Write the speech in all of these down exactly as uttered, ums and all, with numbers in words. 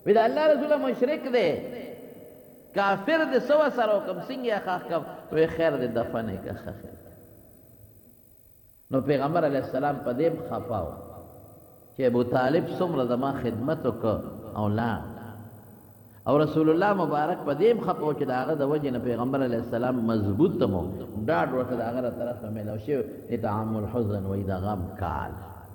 وی دا اللہ رسول مشرک دے کافر دے سوا سرو کم سنگی خاک کم وی خیر دے دفنے کا خیر. نو پیغمبر علیہ السلام پا دیم خفاو کہ ابو طالب سمر زمان خدمتو کا اولاد او رسول اللہ مبارک پا دیم خفاو چی دا آغا دا وجہ نا پیغمبر علیہ السلام مضبوط تمو ڈاڈ ورطا دا آغا دا طرف ملو شیو اتعام الحزن وی دا غم کال.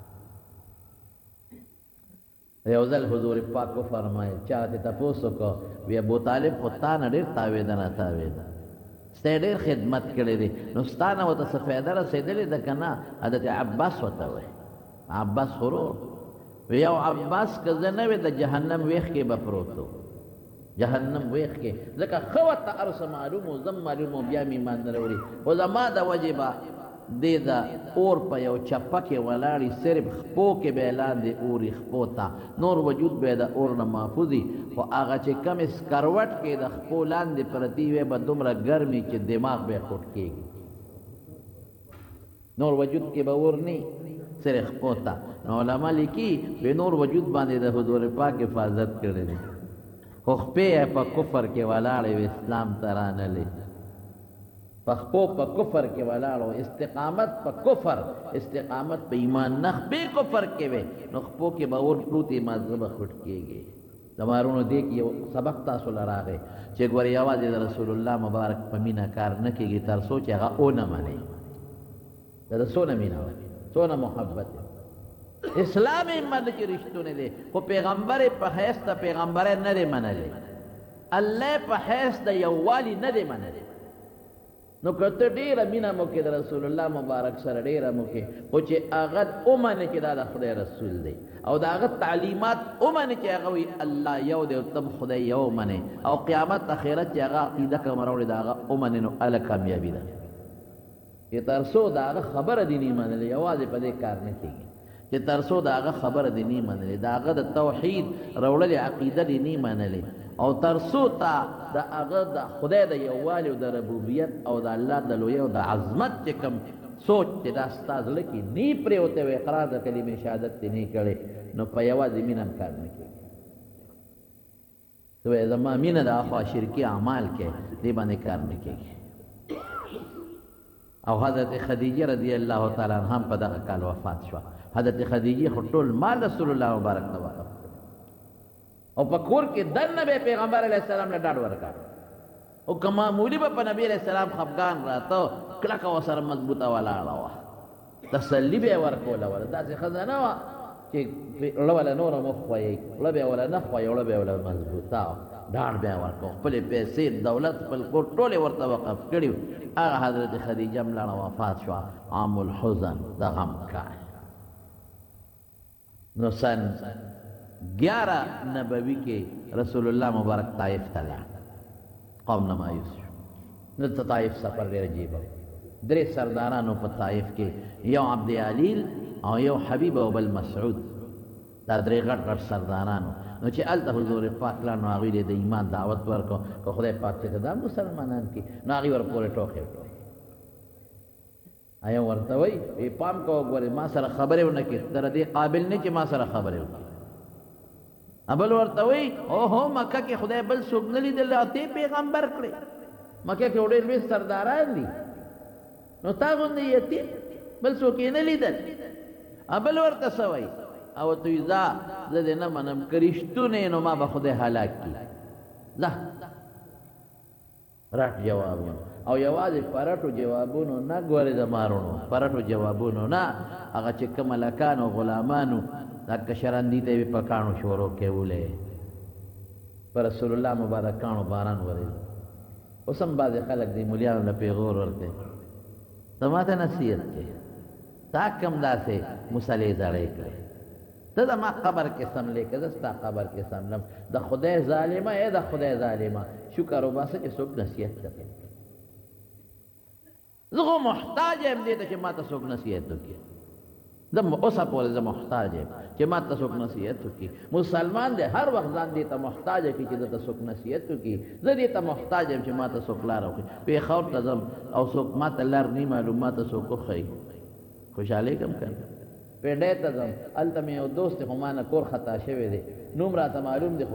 یوزل حضور پاک کو فرمائے چاہتے تپوسو کو وی ابو طالب خودتانا دیر تاویدنا تاویدنا ستے دیر خدمت کرے دی نستانا و تا سفیدر سیدلی دا کنا حضرت عباس و تاوی عباس خرور وی یو عباس کزنوی دا جہنم ویخ کے بپروتو جہنم ویخ کے لکا خوات تا عرص معلوم و زم معلوم و بیامی مان روڑی و زما دا وجبا دی دا اور پا یو چپک ولاری صرف خپو کے بیلان دی اوری خپو تا نور وجود بے دا اور نمافوزی و آغا چے کم اس کروٹ کے دا خپو لان دی پرتیوے با دمرا گرمی چے دماغ بے خود کے گی نور وجود کے با اور نہیں صرف خپو تا. نو علماء لکی بے نور وجود باندے دا حضور پاک حفاظت کرے دی خپے ہے پا کفر کے ولاری و اسلام ترانا لے پخپو پا کفر کے ولاڑو استقامت پا کفر استقامت پا ایمان نخ بے کفر کے وے نخپو کے باور پلوتی مذہب خود کیے گئے. دمارونو دیکھ یہ سبق تاسو لراغے چه گوری آوازی دا رسول اللہ مبارک پا مینا کار نکی گی تر سوچے اگا او نمانے دا سونا مینا سونا محبت اسلام امد کی رشتو نے دے وہ پیغمبر پا حیث تا پیغمبر ندے منلے اللہ پا حیث دا یوالی ندے منلے. نو کته ډیره مینا مو کې د رسول الله مبارک سره ډیره مو کې او چې هغه اومنه چې دا د خدای رسول دی او دا هغه تعلیمات اومنه چې هغه وی الله یو دی او تم خدای یو منه او قیامت اخرت چې هغه عقیده کوم راوړي دا هغه اومنه نو ال کامیابی ده. چې ترسو دا هغه خبره دی نه منل یوازې په دې کار نه کیږي چې ترسو دا هغه خبره دی نه منل دا هغه د توحید راوړل عقیده دی نه منل او ترسو تا دا اغا دا خدای دا یوالی و دا ربوبیت او دا اللہ دا لوی و دا عظمت چے کم سوچ چے دا استاز لکی نی پری ہوتے ہوئے اقرار دا کلیم شہادت تی نی کرے نو پیوا زمین ہم کار نکی تو اے زمان مین دا آخوا شرکی اعمال کے دیبانے کار نکی او حضرت خدیجہ رضی اللہ تعالیٰ عنہ ہم پا دا کال وفات شوا حضرت خدیجہ خطول مال رسول اللہ مبارک نواقف او پکور کے دن نبی پیغمبر علیہ السلام نے ڈاڑ ورکا او کما مولی با پا نبی علیہ السلام خفگان رہا تو کلکا و سر مضبوطا والا رہا تسلی بے ورکو لولا دا سی خزانہ وا چی لولا نور مخوئی لبے ولا نخوئی لبے ولا مضبوطا ڈاڑ بے ورکو پلی پیسے دولت پل کو ٹولے ورطا وقف کریو آغا حضرت خدیجہ ملانا وفات شوا عام الحزن دا غم کائے. نو سن گیارہ نبوی کے رسول اللہ مبارک طائف تلا قوم نمایوس نو طائف سفر دے عجیب درے سردارانو پا طائف کے یو عبد علیل او یو حبیب او بل مسعود دا درے غٹ غٹ سردارانو نو چے علتا حضور پاک لانو آغوی دے دا ایمان دعوت ورکو کہ خدای پاک چے دا مسلمانان کی نو آغوی ور پورے ٹوکے ٹوکے آیا ورطوئی اے پام کو گوری ما سر خبرے ونکی در دے قابل نہیں چے ما سر خبرے ونکی ابل ورتوی او ہو مکہ کے خدای بل سگنلی دل آتے پیغمبر کرے مکہ کے اڑے لوی سرداران دی نو تاغن دی یتیم بل سوکینلی دل ابل ورتسوی او توی زا زده نمانم کرشتو نینو ما بخدای حلاک کی زا رات جوابون او یوازی پراتو جوابونو نا گواری دمارونو پراتو جوابونو نا اگا چکا ملکانو غلامانو دکا شرندی تے بھی پکانو شورو کے بولے پر رسول اللہ مبارک کانو باران ورد اسم بعض خلق دی ملیانو لپی غور ورتے تماتا نصیحت کے تاکم دا سے مسئلے زڑے کرے تا دا ما قبر کے سملے کے دستا قبر کے سملم دا خدای ظالمہ اے دا خدای ظالمہ شکر و باسا چے سوک نصیحت کرے زغو محتاج ایم دیتا چے ماتا سوک نصیحت کی دم اوسا پولے دا محتاج ہے کہ ما تا سوک نصیحت کی مسلمان دے ہر وقت زان دیتا محتاج ہے کہ دا سوک نصیحت کی زا دیتا محتاج ہے کہ ما تا سوک لارا کی پی خور تزم او سوک ما تا لار نی معلوم ما تا سوکو خی خوش علیکم کن پی ڈے تزم علتا میں او دوست خمانا کور خطا شوے دے نوم را تا معلوم دے